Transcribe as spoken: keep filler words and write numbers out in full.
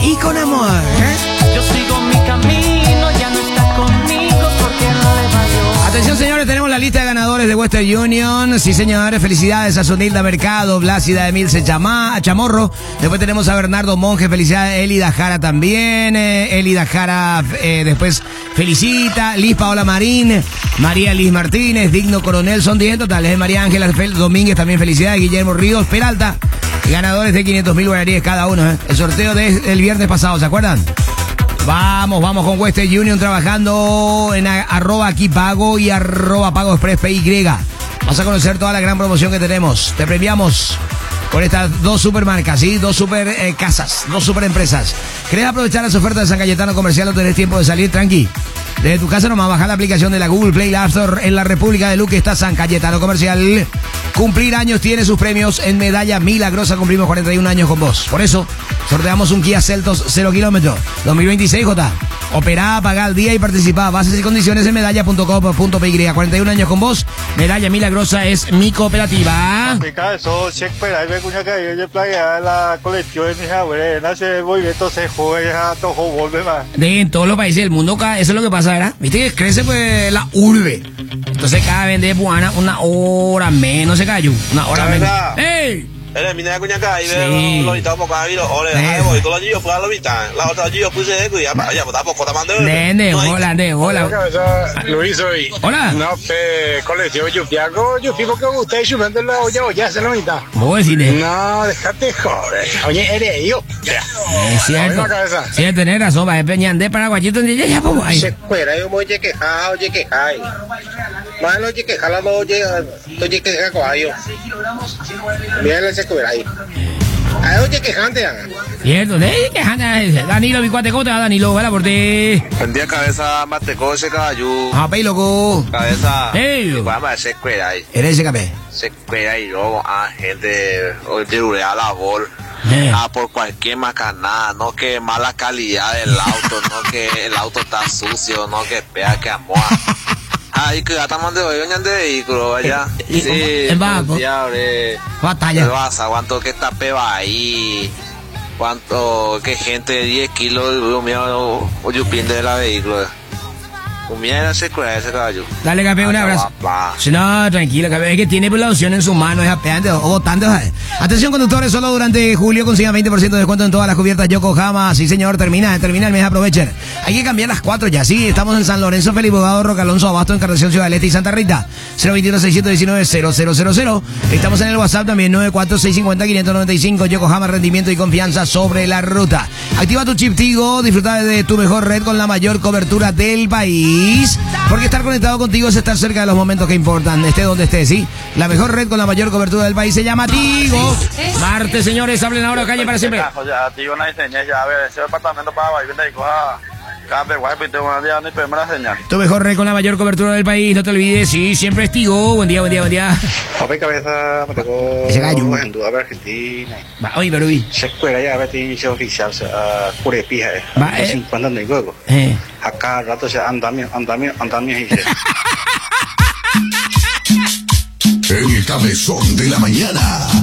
y con amor. Yo sigo mi camino, ya no está conmigo porque no le valió. Atención, señores, tenemos la lista de ganadores de Western Union. Sí, señores, felicidades a Sunilda Mercado, Blásida Emilce Chama, Chamorro. Después tenemos a Bernardo Monge, felicidades. Elida Jara también. Eh, Elida Jara eh, después felicita. Liz Paola Marín, María Liz Martínez, Digno Coronel, son diez totales. María Ángela Domínguez también felicidades. Guillermo Ríos Peralta, ganadores de quinientos mil guaraníes cada uno. Eh. El sorteo del viernes pasado, ¿se acuerdan? Vamos, vamos con Western Union trabajando en a, arroba aquí pago y arroba pago express P Y. Vas a conocer toda la gran promoción que tenemos. Te premiamos con estas dos supermarcas, ¿sí? Dos super eh, casas, dos super empresas. ¿Querés aprovechar las ofertas de San Cayetano Comercial o tenés tiempo de salir? Tranqui. Desde tu casa nomás bajar la aplicación de la Google Play la App Store. En la República de Luque está San Cayetano Comercial. Cumplir años tiene sus premios en Medalla Milagrosa. Cumplimos cuarenta y un años con vos. Por eso, sorteamos un Kia Seltos cero kilómetros dos mil veintiséis, J. Operá, pagá al día y participá. Bases y condiciones en medalla punto com punto p y. cuarenta y un años con vos. Medalla Milagrosa es mi cooperativa. De en todos los países del mundo, eso es lo que pasa, ¿verdad? Viste que crece pues la urbe. Entonces cada vez de buena una hora menos se cayó. Una hora menos. ¡Ey! Ele mina kunya kai le lo ita po ka lo ole ai boy to lo yo fue lo vita la otra yo puse de que ya ya ta poco ta mando nene hola nene hola Luis hoy hola no pe colegio yo piago yo fijo que usted subiendo la olla ya se lo mitad vos decís no déjate joder oye eres yo es cierto sí tener razón va peñande paraguayito donde ya pues ahí se fuera yo voy que queja oye que hay malo oye que jala oye oye que caballo bien se cubra ahí. Ay, oye, quejante. Cierto, ¿eh? Quejante. Danilo, mi cuate, ¿cómo te va, Danilo? Vela por ti. Buen día, cabeza, mateco, ese caballo. Ah, pey, loco. Cabeza. Hey. Vamos a hacer cuera ahí. ¿Eres ese cabeza? Se cuera y luego, ah, gente, hoy te duré a la bol. Eh. Ah, por cualquier macanada, no que mala calidad del auto, no que el auto está sucio, no que pega que amor. Ay, que ya estamos de hoy, de vehículo, allá. Sí, en banco. Batalla. Vas, cuánto que está peba ahí. Cuánto que gente de diez kilos, Dios mío, yo pinde de la vehículo. Mira ese ese caballo. Dale, campeón, un abrazo. Si no, tranquilo, campeón. Es que tiene la opción en su mano, es apeante o botando. Atención, conductores, solo durante julio consigan veinte por ciento de descuento en todas las cubiertas Yokohama. Sí, señor, termina, termina el mes, aprovechen. Hay que cambiar las cuatro ya, sí. Estamos en San Lorenzo, Felipe Bogado, Roca Alonso, Abasto, Encarnación, Ciudad del Este y Santa Rita. cero veintiuno, seiscientos diecinueve, cero cero cero cero. Estamos en el WhatsApp también, nueve cuatro seis cinco cero, cinco nueve cinco. Yokohama, rendimiento y confianza sobre la ruta. Activa tu chip Tigo, disfruta de tu mejor red con la mayor cobertura del país. Porque estar conectado contigo es estar cerca de los momentos que importan, esté donde esté, ¿sí? La mejor red con la mayor cobertura del país se llama Tigo. Martes, señores, hablen ahora, calle para siempre. Ya, Tigo, no diseñé ya, a ver, ese departamento para Guay, coja. Tu mejor red con la mayor cobertura del país, no te olvides, sí, siempre es Tigo. Buen día, buen día, buen día. Papi, cabeza, me tocó. Ese gallo. En duda, Argentina. Va, oye, pero vi. Se cuela ya, a ver, tiene que oficial, curepija, eh. Va, eh. cincuenta de juego. Eh. Acá rato se andamio, andamio, andamio y El cabezón de la mañana.